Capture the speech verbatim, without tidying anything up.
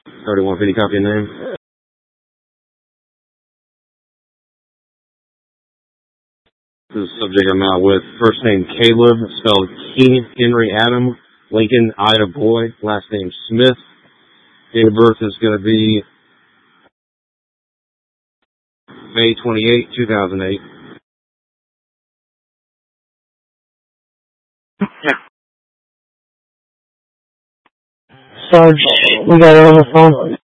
thirty-one fifty, copy your name. This is the subject I'm out with. First name Caleb, spelled King Henry Adam, Lincoln Ida Boy, last name Smith. Date of birth is going to be May twenty-eighth, two thousand eight. Sarge, we got it on the phone.